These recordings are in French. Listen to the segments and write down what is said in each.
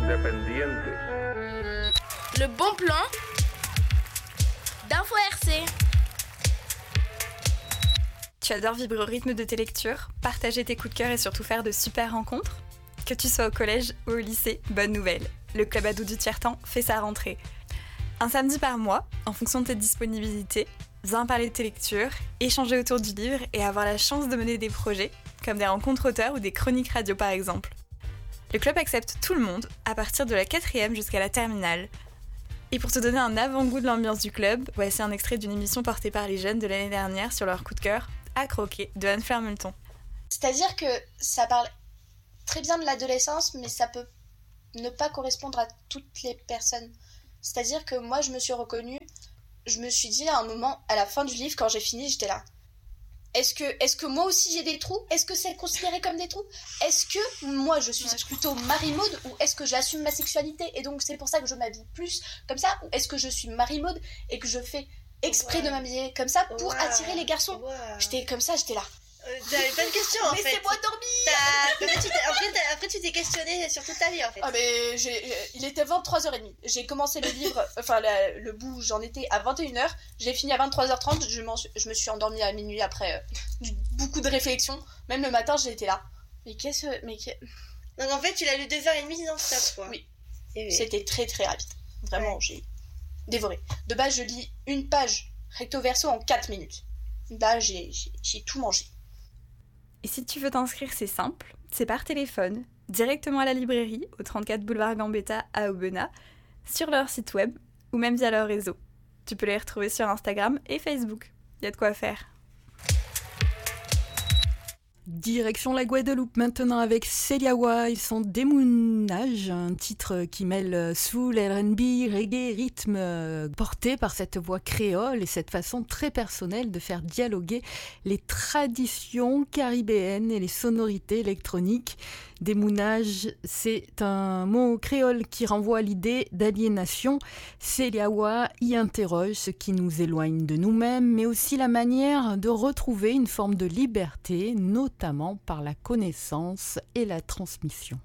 independientes. Le bon plan d'Info RC. Tu adores vibrer au rythme de tes lectures, partager tes coups de cœur et surtout faire de super rencontres ? Que tu sois au collège ou au lycée, bonne nouvelle. Le Club Ado du Tiers-Temps fait sa rentrée. Un samedi par mois, en fonction de tes disponibilités, viens parler de tes lectures, échanger autour du livre et avoir la chance de mener des projets, comme des rencontres auteurs ou des chroniques radio par exemple. Le club accepte tout le monde, à partir de la 4e jusqu'à la terminale. Et pour te donner un avant-goût de l'ambiance du club, voici un extrait d'une émission portée par les jeunes de l'année dernière sur leur coup de cœur, À croquer, de Anne-Fleur Multon. C'est-à-dire que ça parle très bien de l'adolescence, mais ça peut ne pas correspondre à toutes les personnes. C'est-à-dire que moi, je me suis reconnue, je me suis dit à un moment, à la fin du livre, quand j'ai fini, j'étais là. Est-ce que moi aussi j'ai des trous ? Est-ce que c'est considéré comme des trous ? Est-ce que moi je suis plutôt Marie-Maude ou est-ce que j'assume ma sexualité et donc c'est pour ça que je m'habille plus comme ça ? Ou est-ce que je suis Marie-Maude et que je fais exprès de m'habiller comme ça pour attirer les garçons ? J'étais comme ça, j'étais là. J'avais pas de questions en fait. Laissez-moi dormir. Après tu t'es questionné sur toute ta vie en fait. Ah mais il était 23h30. J'ai commencé le livre, enfin le bout où j'en étais à 21h. J'ai fini à 23h30. Je me suis endormie à minuit après beaucoup de réflexions. Même le matin j'ai été là. Donc en fait tu l'as lu 2h30 non-stop quoi. Oui. C'était très très rapide. Vraiment j'ai dévoré. De base je lis une page recto verso en 4 minutes. Là j'ai tout mangé. Et si tu veux t'inscrire, c'est simple, c'est par téléphone, directement à la librairie, au 34 boulevard Gambetta à Aubenas, sur leur site web ou même via leur réseau. Tu peux les retrouver sur Instagram et Facebook. Il y a de quoi faire. Direction la Guadeloupe maintenant avec Celiawa et son Démounage, un titre qui mêle soul, R&B, reggae, rythme, porté par cette voix créole et cette façon très personnelle de faire dialoguer les traditions caribéennes et les sonorités électroniques. Démounage, c'est un mot créole qui renvoie à l'idée d'aliénation. Celiawa y interroge ce qui nous éloigne de nous-mêmes, mais aussi la manière de retrouver une forme de liberté, notamment par la connaissance et la transmission.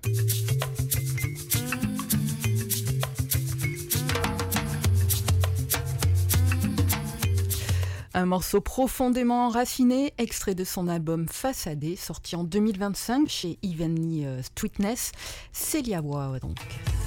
Un morceau profondément raffiné, extrait de son album Façadé, sorti en 2025 chez Evenly Sweetness, Celiawa donc.